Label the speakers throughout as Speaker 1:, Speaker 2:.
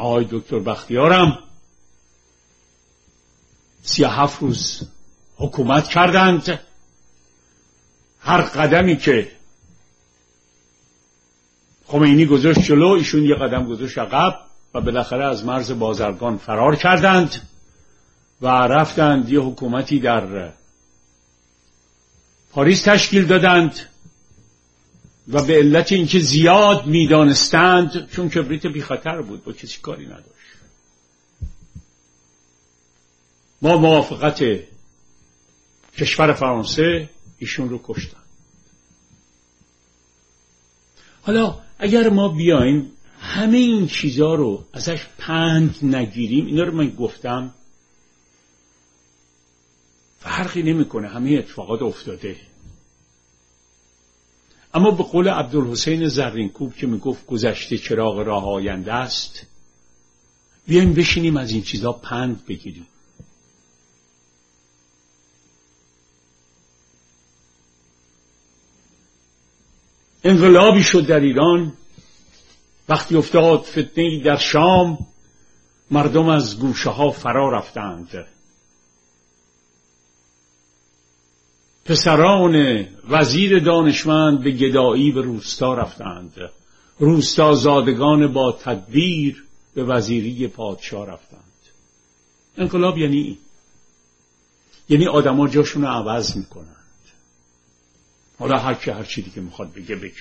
Speaker 1: آقای دکتر بختیارم 37 روز حکومت کردند. هر قدمی که خمینی گذاشت جلو ایشون یه قدم گذاشت عقب و بالاخره از مرز بازرگان فرار کردند و رفتند یه حکومتی در پاریس تشکیل دادند و به علت اینکه زیاد میدانستند، چون کبریت بی خطر بود با کسی کاری نداشت، ما موافقت کشور فرانسه ایشون رو کشتن. حالا اگر ما بیایم همه این چیزا رو ازش پند نگیریم، اینا رو من گفتم فرقی نمیکنه، همه اتفاقات افتاده. اما به قول عبدالحسین زرینکوب که میگفت گذشته چراغ راه آینده است، بیایم بشینیم از این چیزا پند بگیریم. انقلابی شد در ایران، وقتی افتاد فتنه‌ای در شام، مردم از گوشه ها فرا رفتند. پسران وزیر دانشمند به گدایی به روستا رفتند. روستا زادگان با تدبیر به وزیری پادشاه رفتند. انقلاب یعنی این، یعنی آدما جاشون رو عوض میکنند. حالا هر چی دیگه میخواد بگه.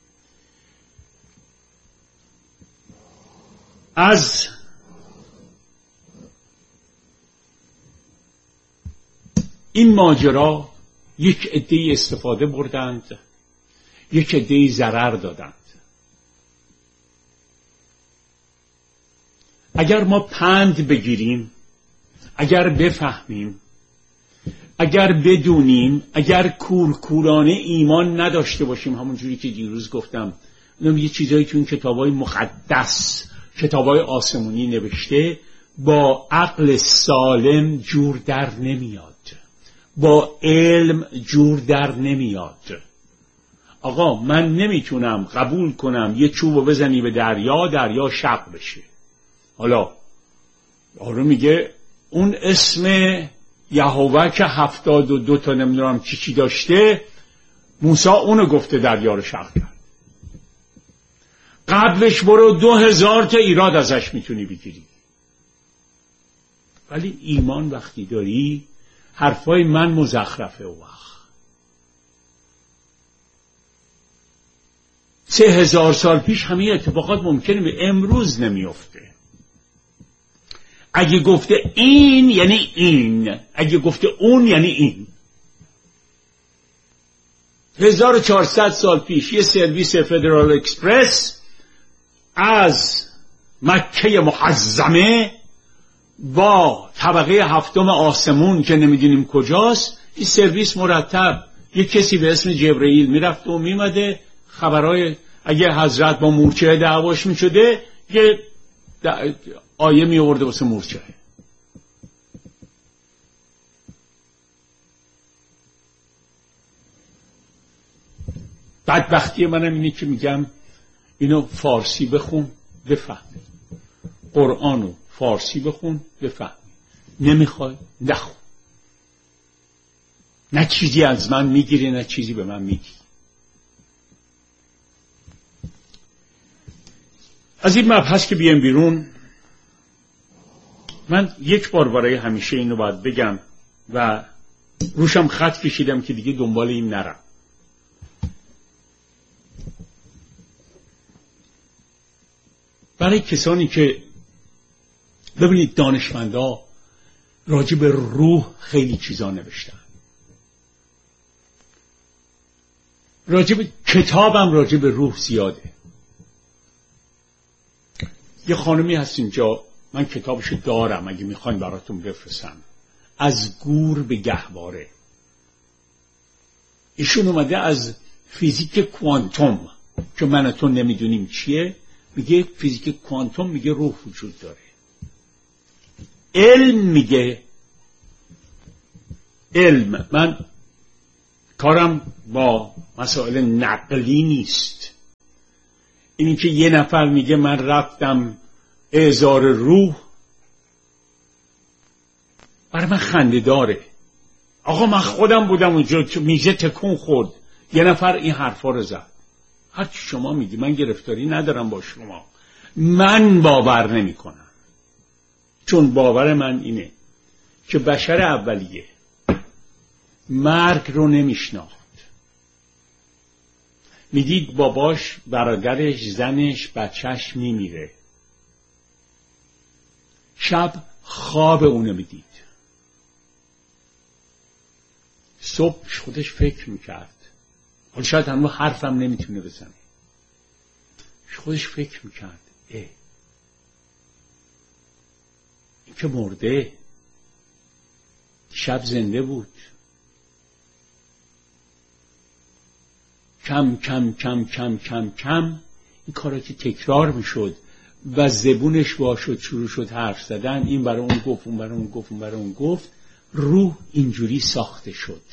Speaker 1: از این ماجرا یک عده‌ای استفاده بردند، یک عده‌ای ضرر دادند. اگر ما پند بگیریم، اگر بفهمیم، اگر بدونیم، اگر کورکورانه ایمان نداشته باشیم، همون جوری که دیروز گفتم، اینم یه چیزایی که اون کتابای مقدس، کتابای آسمونی نوشته، با عقل سالم جور در نمیاد، با علم جور در نمیاد. آقا من نمیتونم قبول کنم یه چوبو بزنی به دریا شق بشه. حالا آره میگه اون اسم یهوه که 72 تا نمیدونم چی داشته، موسی اونو گفته دریا رو شق کرد. قبلش برو 2000 تا ایراد ازش میتونی بگیری. ولی ایمان وقتی داری، حرفای من مزخرفه. و وقت 3000 سال پیش همه اتفاقات ممکنه به امروز نمیفته. اگه گفته این یعنی این، اگه گفته اون یعنی این. 1400 سال پیش یه سرویس فدرال اکسپرس از مکه محزمه با طبقه هفتم آسمون که نمیدونیم کجاست، این سرویس مرتب یه کسی به اسم جبرئیل میرفت و میمده خبرهای، اگه حضرت با مورچه دعواش میشده یه آیه می آورده واسه مورچه. بدبختی منم اینه که میگم اینو فارسی بخون بفهمی، قرآنو فارسی بخون بفهمی. نمیخوای نخون، نه چیزی از من میگیری نه چیزی به من میگی. از این مبحث که بیام بیرون، من یک بار برای همیشه اینو باید بگم و روشم خط کشیدم که دیگه دنبال این نرم. برای کسانی که ببینید دانشمندا راجع به روح خیلی چیزا نوشتن، راجع به کتابم راجع به روح زیاده. یه خانمی هست اینجا، من کتابشو دارم، اگه میخواین براتون بفرستم، از گور به گهواره. ایشون اومده از فیزیک کوانتوم که من و تو نمیدونیم چیه، میگه فیزیک کوانتوم میگه روح وجود داره. علم میگه، علم، من کارم با مسائل نقلی نیست. اینی که یه نفر میگه من رفتم اعزار روح برای من خنده داره. آقا من خودم بودم اونجا، میزه تکون خورد، یه نفر این حرفا رو زد. هرچی شما میگی، من گرفتاری ندارم با شما، من باور نمی کنم. چون باور من اینه که بشر اولیه مرگ رو نمیشناخت. میدید باباش، برادرش، زنش، بچهش میمیره، شب خواب اونو میدید، صبح خودش فکر میکرد، حالا شاید هنوز حرفم نمیتونه بزنه، خودش فکر میکرد این که مرده، شب زنده بود. کم کم کم کم کم کم این کارا که تکرار میشد و زبونش وا شد، شروع شد حرف زدن، این برای اون گفت، اون برای اون گفت، اون برای اون گفت، روح اینجوری ساخته شد.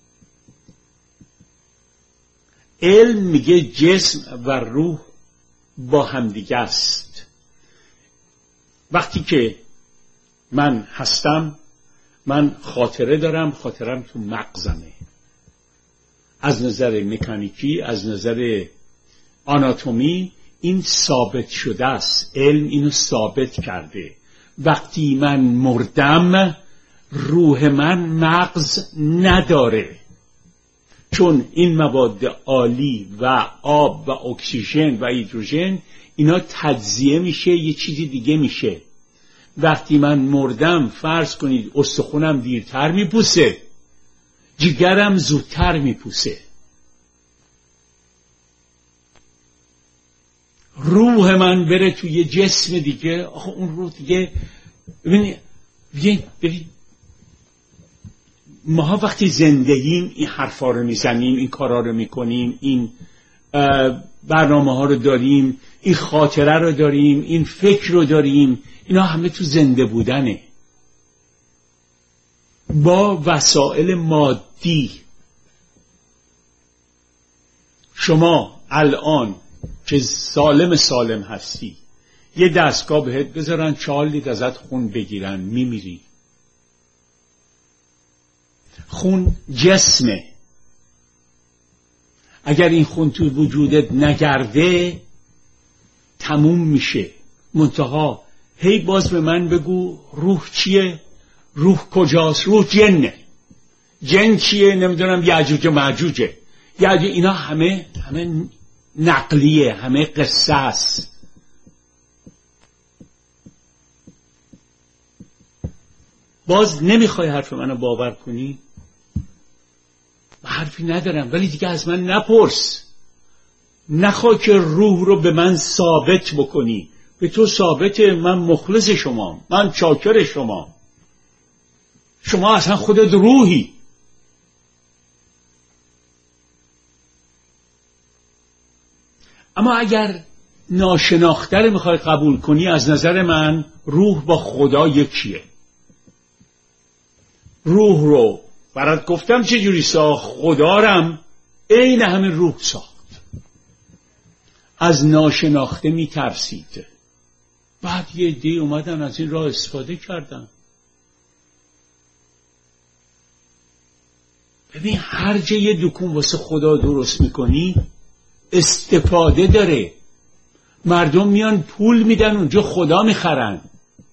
Speaker 1: علم میگه جسم و روح با همدیگه است. وقتی که من هستم، من خاطره دارم، خاطرم تو مغزمه. از نظر مکانیکی، از نظر آناتومی این ثابت شده است. علم اینو ثابت کرده. وقتی من مردم، روح من مغز نداره، چون این مواد عالی و آب و اکسیژن و هیدروژن اینا تجزیه میشه، یه چیزی دیگه میشه. وقتی من مردم، فرض کنید استخونم دیرتر میپوسه، جگرم زودتر میپوسه. روح من بره توی یه جسم دیگه، آخه اون روح دیگه، ببین ما وقتی زندگیم این حرفا رو میزنیم، این کارا رو میکنیم، این برنامه ها رو داریم، این خاطره رو داریم، این فکر رو داریم، اینا همه تو زنده بودنه. با وسایل مادی. شما الان که سالم هستی، یه دستگاه بهت بذارن 4 لیتر ازت خون بگیرن، میمیری. خون جسمه. اگر این خون تو وجودت نگرده تموم میشه. منتها هی باز به من بگو روح چیه؟ روح کجاست؟ روح جنه. جن چیه؟ نمیدونم، یعجوج و معجوجه. یعنی اینا همه نقلیه، همه قصه است. باز نمیخوای حرف منو باور کنی؟ حرفی ندارم، ولی دیگه از من نپرس. نخواه که روح رو به من ثابت بکنی. به تو ثابته، من مخلص شما، من چاکر شما. شما اصلا خودت روحی. اما اگر ناشناخته رو میخوای قبول کنی، از نظر من روح با خدا یکیه. روح رو برات گفتم چجوری ساخت. خدا رم عین همین روح ساخت. از ناشناخته میترسید. بعد یه عده‌ای اومدن از این راه استفاده کردن. ببین هر جا یه دکون واسه خدا درست میکنی استفاده داره. مردم میان پول میدن اونجا خدا میخرن.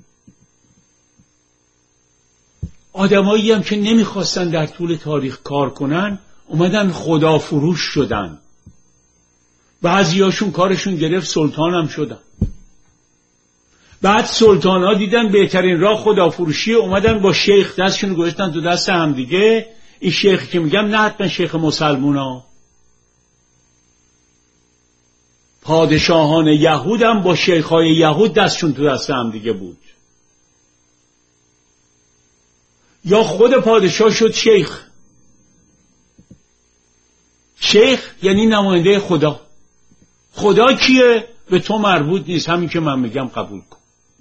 Speaker 1: آدمایی هم که نمیخواستن در طول تاریخ کار کنن اومدن خدا فروش شدن. بعضیاشون کارشون گرفت، سلطان هم شدن. بعد سلطان ها دیدن بهترین راه خدا فروشی، اومدن با شیخ دستشون گذاشتن تو دست هم دیگه. این شیخ که میگم نه حتما شیخ مسلمون ها، پادشاهان یهود هم با شیخهای یهود دستشون تو دست هم دیگه بود. یا خود پادشاه شد شیخ. شیخ یعنی نماینده خدا. خدا کیه؟ به تو مربوط نیست، همین که من میگم قبول کن.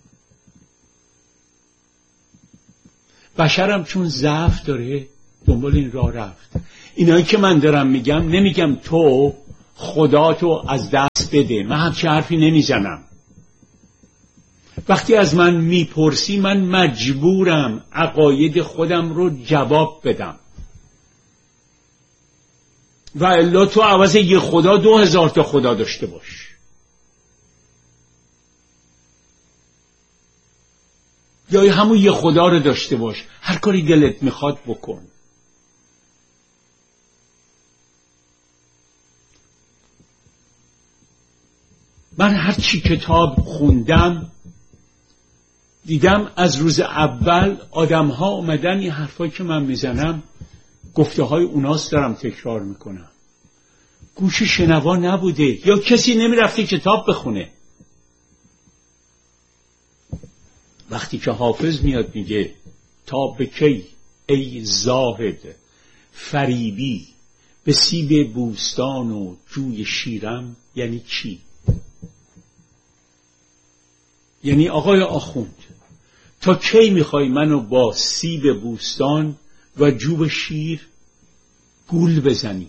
Speaker 1: بشرم چون ضعف داره دنبال این راه رفت. اینایی که من دارم میگم، نمیگم تو خدا تو از دست بده، من همچه حرفی نمیزنم. وقتی از من میپرسی من مجبورم عقاید خودم رو جواب بدم، و الا تو عوض یه خدا 2000 تا خدا داشته باش. یا همون یه خدا رو داشته باش، هر کاری دلت میخواد بکن. من هر چی کتاب خوندم دیدم از روز اول آدم ها اومدن این حرفایی که من میزنم گفته های اوناست دارم تکرار میکنم. گوش شنوا نبوده یا کسی نمیرفته کتاب بخونه. وقتی که حافظ میاد میگه تا به کی ای زاهد فریبی به سیب بوستان و جوی شیرم، یعنی چی؟ یعنی آقای آخوند تا کی میخوای منو با سیب بوستان و جوب شیر گول بزنی؟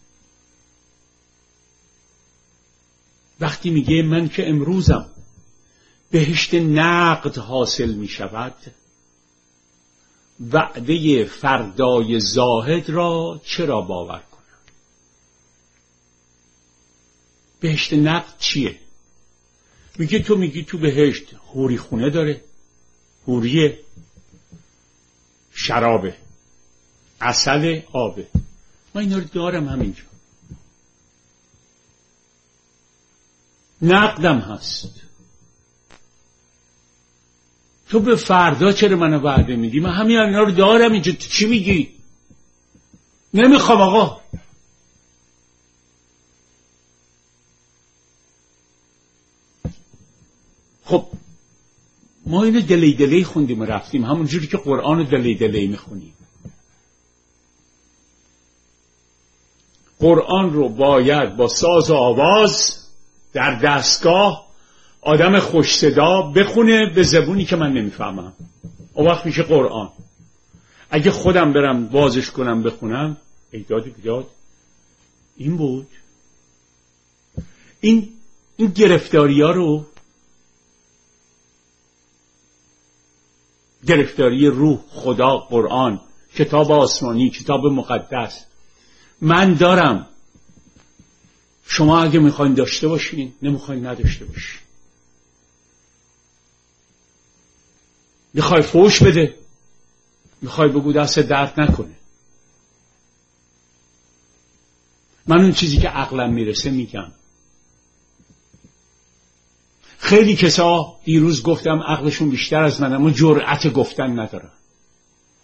Speaker 1: وقتی میگه من که امروزم بهشت نقد حاصل میشود، وعده فردای زاهد را چرا باور کنم؟ بهشت نقد چیه؟ میگه تو میگی تو بهشت حوری خونه داره، حوریه، شرابه، عسل، آبه. من اینا رو دارم همینجا. نقدم هست. تو به فردا چرا منو وعده میدی؟ من همین اینا رو دارم اینجا. تو چی میگی؟ نمیخوام آقا. خب ما اینو دلی دلی خوندیم و رفتیم، همون جوری که قرآن رو دلی دلی میخونیم. قرآن رو باید با ساز و آواز در دستگاه آدم خوش صدا بخونه به زبونی که من نمیفهمم. اون وقت میشه قرآن. اگه خودم برم بازش کنم بخونم، ایداد بیداد این بود. این گرفتاری ها رو، گرفتاری روح، خدا، قرآن، کتاب آسمانی، کتاب مقدس من دارم. شما اگه میخواین داشته باشین، نمیخواین نداشته باشین. میخوای فوش بده، میخوای بگو دست درد نکنه. من اون چیزی که عقلم میرسه میگم. خیلی کسا دیروز گفتم عقلشون بیشتر از منه، اما جرأت گفتن ندارن.